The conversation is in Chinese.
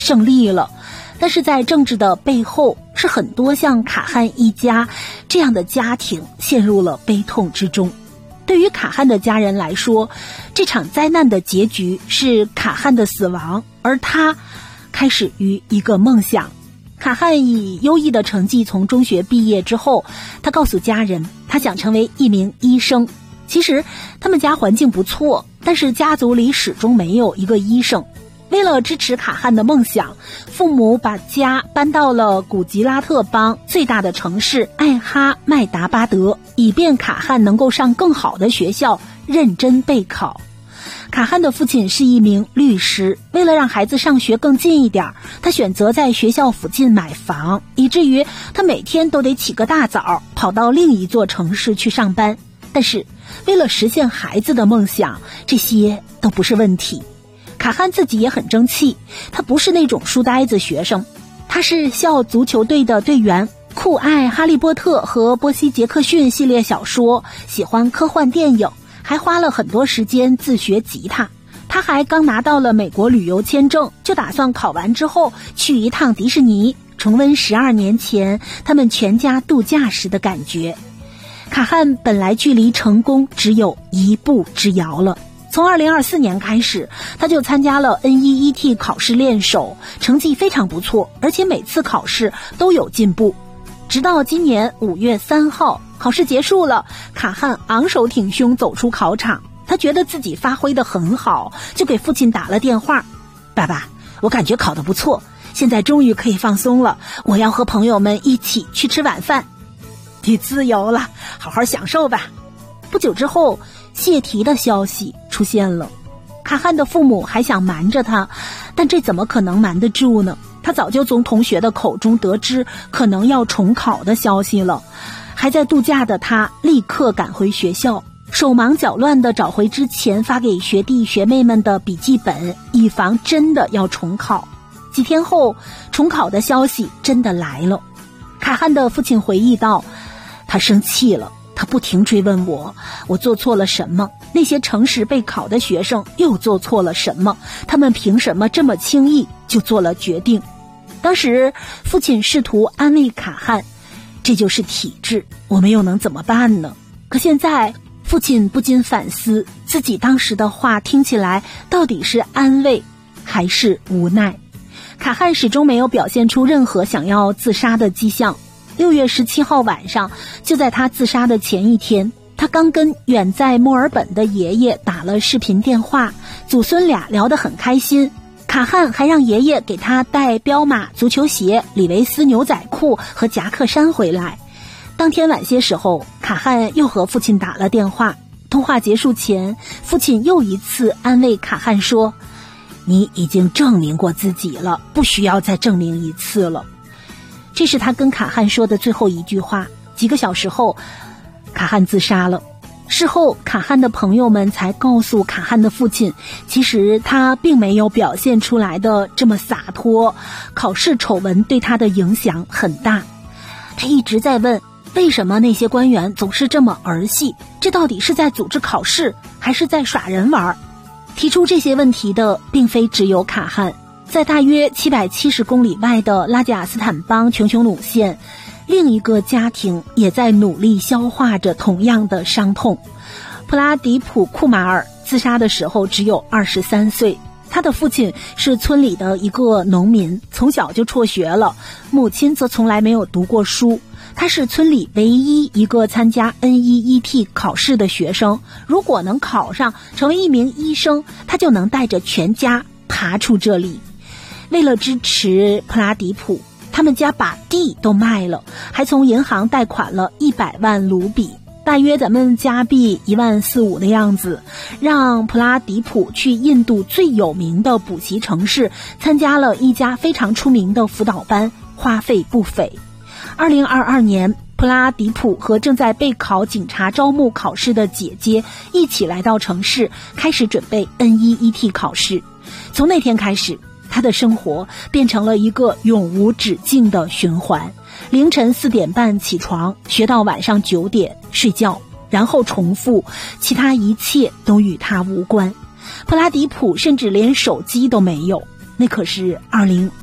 胜利了。但是在政治的背后，是很多像卡汉一家这样的家庭陷入了悲痛之中。对于卡汉的家人来说，这场灾难的结局是卡汉的死亡，而他开始于一个梦想。卡汉以优异的成绩从中学毕业之后，他告诉家人，他想成为一名医生。其实他们家环境不错，但是家族里始终没有一个医生。为了支持卡汉的梦想，父母把家搬到了古吉拉特邦最大的城市艾哈迈达巴德，以便卡汉能够上更好的学校，认真备考。卡汉的父亲是一名律师，为了让孩子上学更近一点，他选择在学校附近买房，以至于他每天都得起个大早，跑到另一座城市去上班。但是为了实现孩子的梦想，这些都不是问题。卡汉自己也很争气，他不是那种书呆子学生，他是校足球队的队员，酷爱哈利波特和波西杰克逊系列小说，喜欢科幻电影，还花了很多时间自学吉他。他还刚拿到了美国旅游签证，就打算考完之后去一趟迪士尼，重温12年前他们全家度假时的感觉。卡汉本来距离成功只有一步之遥了。从2024年开始，他就参加了 NEET 考试练手，成绩非常不错，而且每次考试都有进步。直到今年5月3号，考试结束了，卡汉昂首挺胸走出考场，他觉得自己发挥得很好，就给父亲打了电话：爸爸，我感觉考得不错，现在终于可以放松了，我要和朋友们一起去吃晚饭。你自由了，好好享受吧。不久之后，泄题的消息出现了。卡汉的父母还想瞒着他，但这怎么可能瞒得住呢？他早就从同学的口中得知可能要重考的消息了。还在度假的他立刻赶回学校，手忙脚乱地找回之前发给学弟学妹们的笔记本，以防真的要重考。几天后，重考的消息真的来了。卡汉的父亲回忆道，他生气了，他不停追问我做错了什么，那些诚实备考的学生又做错了什么，他们凭什么这么轻易就做了决定。当时父亲试图安慰卡汉，这就是体制，我们又能怎么办呢？可现在父亲不禁反思，自己当时的话听起来到底是安慰还是无奈。卡汉始终没有表现出任何想要自杀的迹象。6月17号晚上，就在他自杀的前一天，他刚跟远在墨尔本的爷爷打了视频电话，祖孙俩聊得很开心。卡汉还让爷爷给他带彪马足球鞋、李维斯牛仔裤和夹克衫回来。当天晚些时候，卡汉又和父亲打了电话。通话结束前，父亲又一次安慰卡汉说，你已经证明过自己了，不需要再证明一次了。这是他跟卡汉说的最后一句话。几个小时后，卡汉自杀了。事后，卡汉的朋友们才告诉卡汉的父亲，其实他并没有表现出来的这么洒脱，考试丑闻对他的影响很大。他一直在问，为什么那些官员总是这么儿戏？这到底是在组织考试，还是在耍人玩？提出这些问题的并非只有卡汉。在大约770公里外的拉贾斯坦邦琼琼努县，另一个家庭也在努力消化着同样的伤痛。普拉迪普库马尔自杀的时候只有23岁，他的父亲是村里的一个农民，从小就辍学了，母亲则从来没有读过书。他是村里唯一一个参加 NEET 考试的学生，如果能考上成为一名医生，他就能带着全家爬出这里。为了支持普拉迪普，他们家把地都卖了，还从银行贷款了100万卢比，大约咱们加币1.4万的样子，让普拉迪普去印度最有名的补习城市参加了一家非常出名的辅导班，花费不菲。2022年，普拉迪普和正在备考警察招募考试的姐姐一起来到城市，开始准备 NEET 考试。从那天开始，他的生活变成了一个永无止境的循环。凌晨4点半起床，学到晚上9点睡觉，然后重复，其他一切都与他无关。普拉迪普甚至连手机都没有， 那可是20